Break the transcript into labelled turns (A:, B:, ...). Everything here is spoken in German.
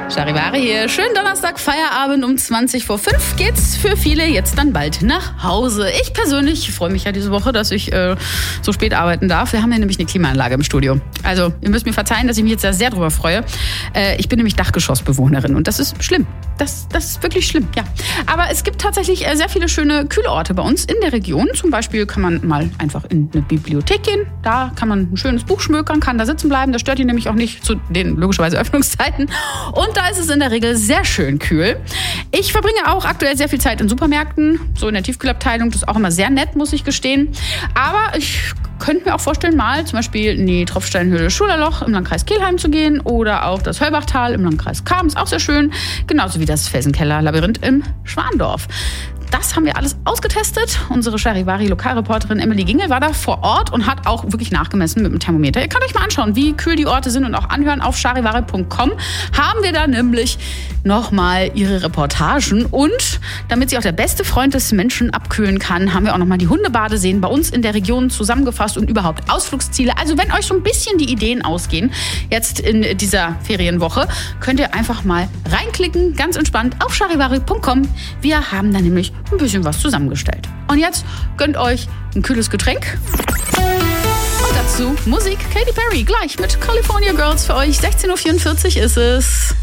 A: Charivari hier. Schönen Donnerstag, Feierabend um 5:20 geht's für viele jetzt dann bald nach Hause. Ich persönlich freue mich ja diese Woche, dass ich so spät arbeiten darf. Wir haben ja nämlich eine Klimaanlage im Studio. Also ihr müsst mir verzeihen, dass ich mich jetzt da sehr drüber freue. Ich bin nämlich Dachgeschossbewohnerin und das ist schlimm. Das ist wirklich schlimm, ja. Aber es gibt tatsächlich sehr viele schöne kühle Orte bei uns in der Region. Zum Beispiel kann man mal einfach in eine Bibliothek gehen. Da kann man ein schönes Buch schmökern, kann da sitzen bleiben. Das stört ihn nämlich auch nicht zu den logischerweise Öffnungszeiten. Und da ist es in der Regel sehr schön kühl. Ich verbringe auch aktuell sehr viel Zeit in Supermärkten, so in der Tiefkühlabteilung. Das ist auch immer sehr nett, muss ich gestehen. Aber ich könnte mir auch vorstellen, mal zum Beispiel in die Tropfsteinhöhle Schulerloch im Landkreis Kelheim zu gehen oder auch das Höllbachtal im Landkreis Cham, ist auch sehr schön. Genauso wie das Felsenkeller-Labyrinth im Schwandorf. Das haben wir alles ausgetestet. Unsere Charivari-Lokalreporterin Emily Gingel war da vor Ort und hat auch wirklich nachgemessen mit dem Thermometer. Ihr könnt euch mal anschauen, wie kühl die Orte sind und auch anhören. Auf charivari.com haben wir da nämlich nochmal ihre Reportagen. Und damit sie auch der beste Freund des Menschen abkühlen kann, haben wir auch nochmal die Hundebadeseen bei uns in der Region zusammengefasst und überhaupt Ausflugsziele. Also wenn euch so ein bisschen die Ideen ausgehen, jetzt in dieser Ferienwoche, könnt ihr einfach mal reinklicken, ganz entspannt auf charivari.com. Wir haben da nämlich ein bisschen was zusammengestellt. Und jetzt gönnt euch ein kühles Getränk. Und dazu Musik. Katy Perry gleich mit California Girls für euch. 16:44 ist es.